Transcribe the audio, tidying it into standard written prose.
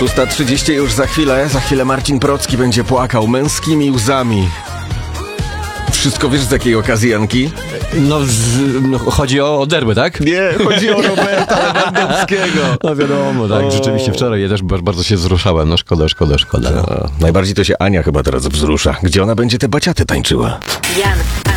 6:30 już za chwilę Marcin Procki będzie płakał męskimi łzami. Wszystko wiesz z jakiej okazji, Janki? No, chodzi o derby, tak? Nie, chodzi o Roberta Lewandowskiego. No wiadomo, tak, rzeczywiście wczoraj ja też bardzo się wzruszałem, no szkoda. Najbardziej to się Ania chyba teraz wzrusza. Gdzie ona będzie te baciaty tańczyła? Jan